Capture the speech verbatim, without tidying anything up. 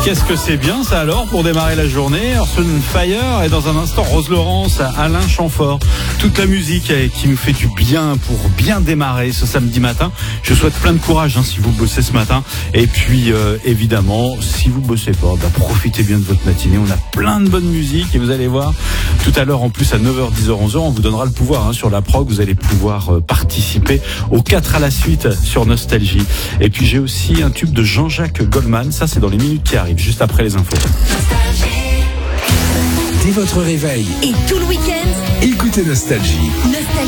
Qu'est-ce que c'est bien ça alors pour démarrer la journée. Earth, Wind and Fire et dans un instant Rose Laurence, Alain Chamfort. Toute la musique qui nous fait du bien pour bien démarrer ce samedi matin. Je souhaite plein de courage hein, si vous bossez ce matin. Et puis euh, évidemment, si vous bossez pas, bah, profitez bien de votre matinée. On a plein de bonne musique et vous allez voir tout à l'heure en plus à neuf heures, dix heures, onze heures, on vous donnera le pouvoir hein, sur la prog. Vous allez pouvoir euh, participer aux quatre à la suite sur Nostalgie. Et puis j'ai aussi un tube de Jean-Jacques Goldman. Ça c'est dans les minutes qui arrivent, juste après les infos. Dès votre réveil et tout le week-end, écoutez Nostalgie. Nostalgie.